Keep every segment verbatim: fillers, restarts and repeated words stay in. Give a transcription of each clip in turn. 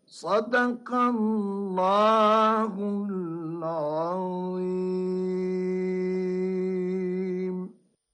صدق الله العظيم.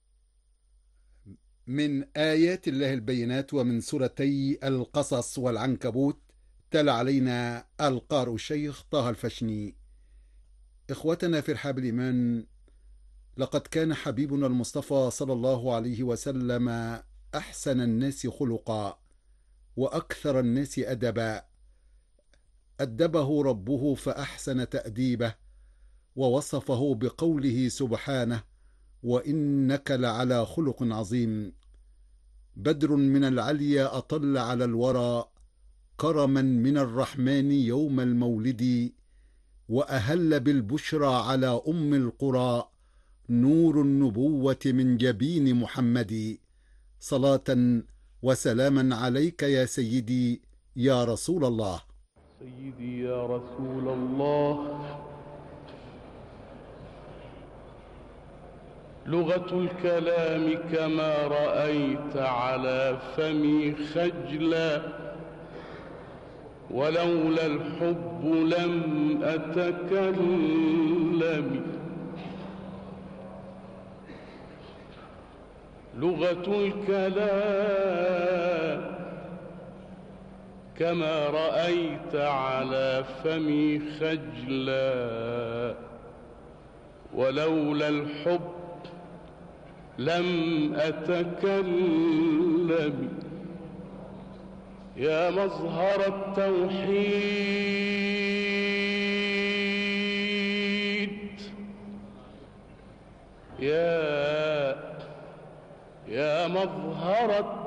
من آيات الله البينات ومن سورتي القصص والعنكبوت. تلا علينا القارئ الشيخ طه الفشني. إخوتنا في رحاب الإيمان، لقد كان حبيبنا المصطفى صلى الله عليه وسلم أحسن الناس خلقا وأكثر الناس أدبا. أدبه ربه فأحسن تأديبه، ووصفه بقوله سبحانه: وإنك لعلى خلق عظيم. بدر من العليا أطل على الورى، كرما من الرحمن يوم المولد، وأهل بالبشرى على أم القرى، نور النبوة من جبين محمد. صلاة وسلاما عليك يا سيدي يا رسول الله. سيدي يا رسول الله، لغة الكلام كما رأيت على فمي خجلا، ولولا الحب لم أتكلم. لغة الكلام كما رأيت على فمي خجلا، ولولا الحب لم أتكلم. يا مظهر التوحيد، يا يا مظهر